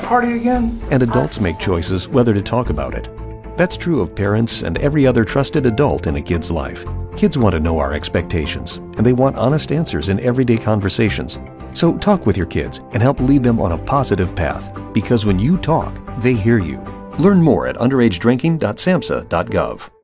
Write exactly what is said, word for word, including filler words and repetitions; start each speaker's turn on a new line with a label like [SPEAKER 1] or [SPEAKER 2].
[SPEAKER 1] party again?
[SPEAKER 2] And adults make choices whether to talk about it. That's true of parents and every other trusted adult in a kid's life. Kids want to know our expectations, and they want honest answers in everyday conversations. So talk with your kids and help lead them on a positive path, because when you talk, they hear you. Learn more at underage drinking dot samhsa dot gov.